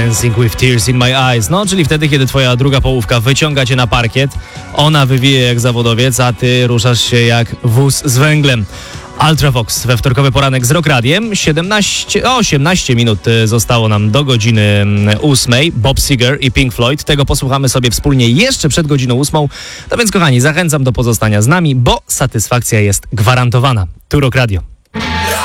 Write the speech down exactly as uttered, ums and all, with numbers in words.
Dancing with Tears in My Eyes. No, czyli wtedy, kiedy twoja druga połówka wyciąga cię na parkiet, ona wywije jak zawodowiec, a ty ruszasz się jak wóz z węglem. Ultravox we wtorkowy poranek z Rock Radiem. siedemnaście, osiemnaście minut zostało nam do godziny ósmej. Bob Seger i Pink Floyd. Tego posłuchamy sobie wspólnie jeszcze przed godziną ósmą. No więc kochani, zachęcam do pozostania z nami, bo satysfakcja jest gwarantowana. Tu Rock Radio.